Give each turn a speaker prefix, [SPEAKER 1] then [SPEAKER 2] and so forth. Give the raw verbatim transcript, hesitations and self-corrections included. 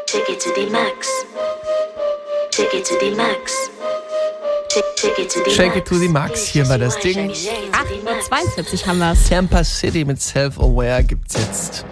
[SPEAKER 1] Take it to the max. Take it to the max. Take it to the
[SPEAKER 2] Shake it to the max, hier war das Ding.
[SPEAKER 3] acht Uhr zweiundvierzig haben wir's.
[SPEAKER 2] Tampa City mit Self-Aware gibt's jetzt.